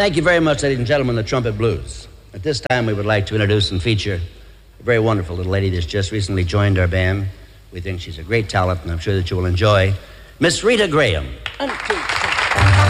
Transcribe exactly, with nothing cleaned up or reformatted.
Thank you very much, ladies and gentlemen, the Trumpet Blues. At this time, we would like to introduce and feature a very wonderful little lady that's just recently joined our band. We think she's a great talent, and I'm sure that you will enjoy Miss Rita Graham.